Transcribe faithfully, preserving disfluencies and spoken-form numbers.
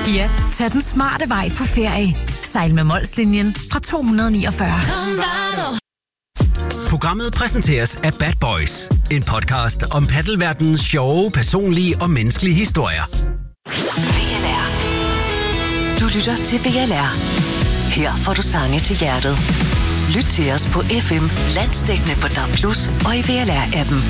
Ja, tag den smarte vej på ferie. Sejl med Molslinjen fra to hundrede niogfyrre. Programmet præsenteres af Bad Boys. En podcast om paddelverdenens sjove, personlige og menneskelige historier. V L R. Du lytter til V L R. Her får du sange til hjertet. Lyt til os på F M, landsdækkende på D A B plus, og i V L R-appen.